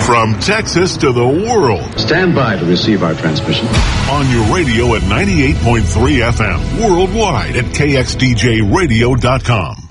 From Texas to the world. Stand by to receive our transmission. On your radio at 98.3 FM. Worldwide at KXDJRadio.com.